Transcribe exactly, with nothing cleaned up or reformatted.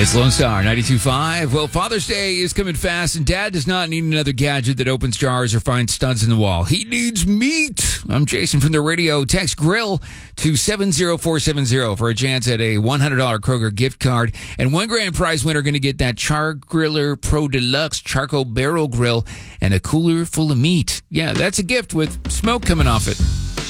It's Lone Star ninety-two point five. Well, Father's Day is coming fast, and Dad does not need another gadget that opens jars or finds studs in the wall. He needs meat. I'm Jason from the radio. Text GRILL to seven zero four seven zero for a chance at a one hundred dollars Kroger gift card. And one grand prize winner going to get that Char Griller Pro Deluxe Charcoal Barrel Grill and a cooler full of meat. Yeah, that's a gift with smoke coming off it.